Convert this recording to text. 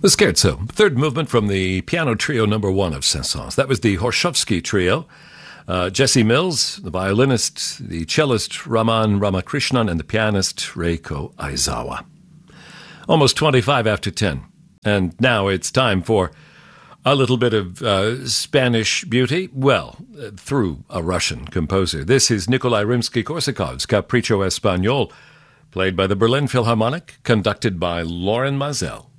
The Scherzo, third movement from the piano trio number 1 of Saint-Saëns. That was the Horshovsky trio. Jesse Mills, the violinist, the cellist Raman Ramakrishnan, and the pianist Reiko Aizawa. Almost 25 after 10. And now it's time for a little bit of Spanish beauty, through a Russian composer. This is Nikolai Rimsky-Korsakov's Capriccio Espagnol, played by the Berlin Philharmonic, conducted by Loren Maazel.